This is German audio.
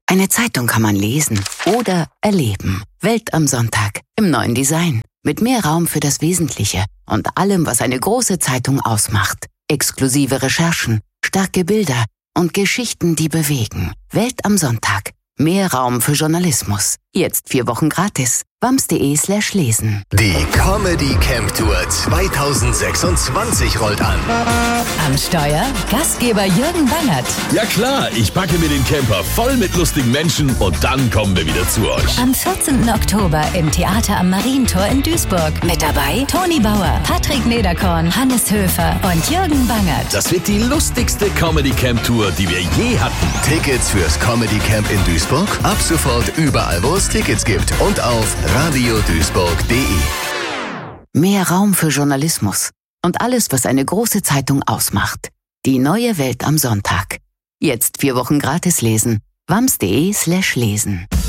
Eine Zeitung kann man lesen oder erleben. Welt am Sonntag im neuen Design. Mit mehr Raum für das Wesentliche und allem, was eine große Zeitung ausmacht. Exklusive Recherchen, starke Bilder und Geschichten, die bewegen. Welt am Sonntag. Mehr Raum für Journalismus. Jetzt 4 Wochen gratis. wams.de/lesen. Die Comedy Camp Tour 2026 rollt an. Am Steuer Gastgeber Jürgen Bangert. Ja klar, ich packe mir den Camper voll mit lustigen Menschen und dann kommen wir wieder zu euch. Am 14. Oktober im Theater am Marientor in Duisburg. Mit dabei Toni Bauer, Patrick Nederkorn, Hannes Höfer und Jürgen Bangert. Das wird die lustigste Comedy Camp Tour, die wir je hatten. Tickets fürs Comedy Camp in Duisburg ab sofort überall, wo es Tickets gibt und auf radioduisburg.de. Mehr Raum für Journalismus und alles, was eine große Zeitung ausmacht. Die neue Welt am Sonntag. Jetzt 4 Wochen gratis lesen. wams.de/lesen.